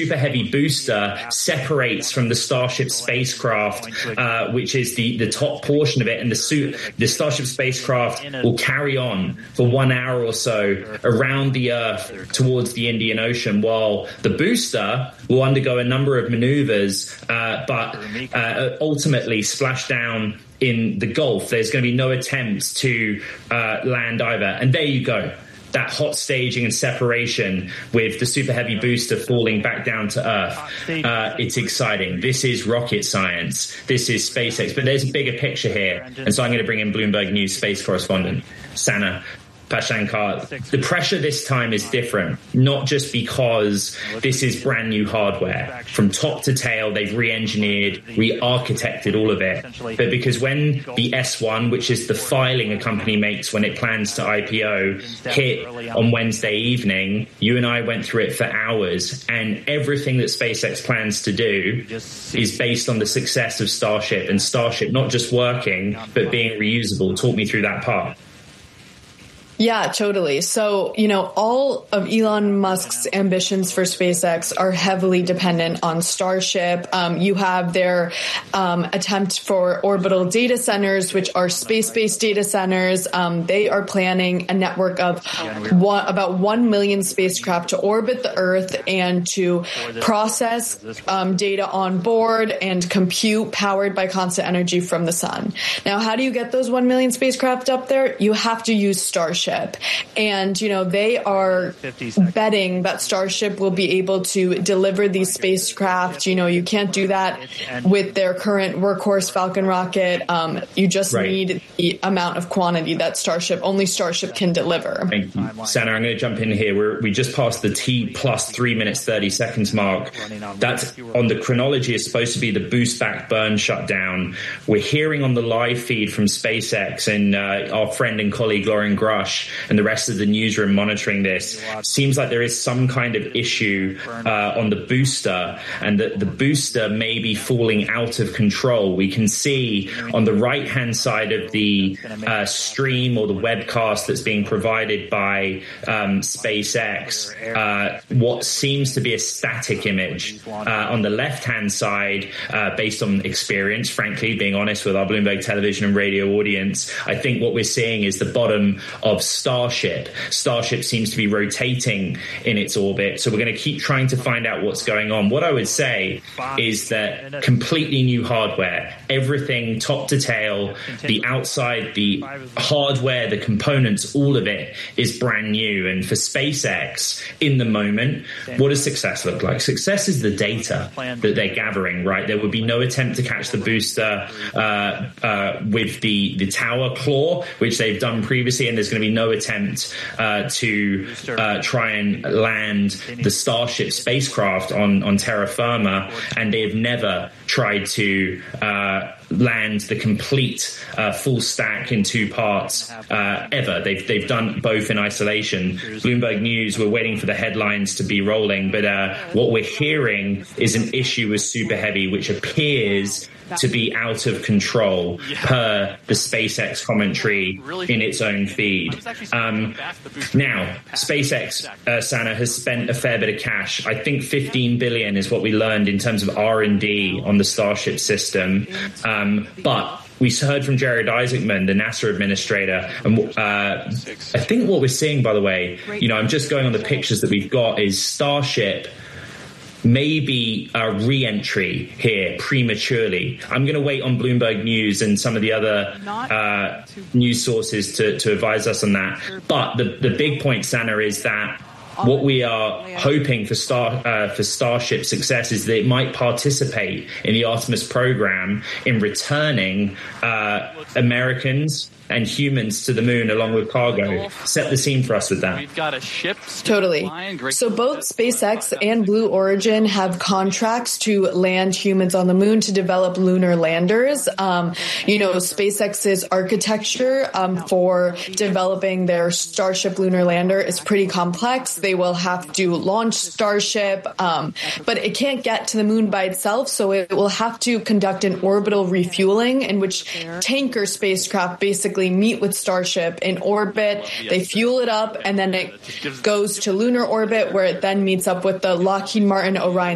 Super Heavy booster separates from the Starship spacecraft, which is the top portion of it, and the Starship spacecraft will carry on for 1 hour or so around the Earth towards the Indian Ocean, while the booster will undergo a number of maneuvers, but ultimately splash down in the Gulf. There's going to be no attempts to land either. And there you go. That hot staging and separation with the Super Heavy booster falling back down to Earth. It's exciting. This is rocket science. This is SpaceX. But there's a bigger picture here. And so I'm going to bring in Bloomberg News space correspondent Sana Pashankar. The pressure this time is different, not just because this is brand new hardware. From top to tail, they've re-engineered, re-architected all of it. But because when the S1, which is the filing a company makes when it plans to IPO, hit on Wednesday evening, you and I went through it for hours, and everything that SpaceX plans to do is based on the success of Starship, and Starship not just working, but being reusable. Talk me through that part. Yeah, totally. So, all of Elon Musk's ambitions for SpaceX are heavily dependent on Starship. You have their attempt for orbital data centers, which are space-based data centers. They are planning a network of about 1 million spacecraft to orbit the Earth and to process data on board and compute powered by constant energy from the sun. Now, how do you get those 1 million spacecraft up there? You have to use Starship. And, they are betting that Starship will be able to deliver these spacecraft. You can't do that with their current workhorse Falcon rocket. You just need the amount of quantity that only Starship can deliver. Thank you. Sana, I'm going to jump in here. We just passed the T plus 3 minutes, 30 seconds mark. That's on the chronology is supposed to be the boost back burn shutdown. We're hearing on the live feed from SpaceX and our friend and colleague Lauren Grush and the rest of the newsroom monitoring this. Seems like there is some kind of issue on the booster, and that the booster may be falling out of control. We can see on the right-hand side of the stream or the webcast that's being provided by SpaceX what seems to be a static image. On the left-hand side, based on experience, frankly, being honest with our Bloomberg television and radio audience, I think what we're seeing is the bottom of Starship. Starship seems to be rotating in its orbit, so we're going to keep trying to find out what's going on. What I would say is that completely new hardware, everything top to tail, the outside, the hardware, the components, all of it is brand new. And for SpaceX, in the moment, what does success look like? Success is the data that they're gathering, right? There would be no attempt to catch the booster with the tower claw, which they've done previously, and there's going to be no attempt to try and land the Starship spacecraft on terra firma, and they have never tried to land the complete full stack in 2 parts ever. They've done both in isolation. Bloomberg News, we're waiting for the headlines to be rolling, but what we're hearing is an issue with Super Heavy, which appears to be out of control per the SpaceX commentary in its own feed. Now, SpaceX, Sana, has spent a fair bit of cash. I think $15 billion is what we learned in terms of R&D on the Starship system. But we heard from Jared Isaacman, the NASA administrator, and I think what we're seeing, by the way, I'm just going on the pictures that we've got, is Starship maybe a re-entry here prematurely. I'm going to wait on Bloomberg News and some of the other news sources to advise us on that. But the big point, Sana, is that what we are hoping for Starship success is that it might participate in the Artemis program in returning Americans and humans to the moon along with cargo. Set the scene for us with that. We've got a ship. Totally. So both SpaceX and Blue Origin have contracts to land humans on the moon to develop lunar landers. SpaceX's architecture for developing their Starship lunar lander is pretty complex. They will have to launch Starship, but it can't get to the moon by itself, so it will have to conduct an orbital refueling in which tanker spacecraft basically meet with Starship in orbit. They fuel it up, and then it goes to lunar orbit, where it then meets up with the Lockheed Martin Orion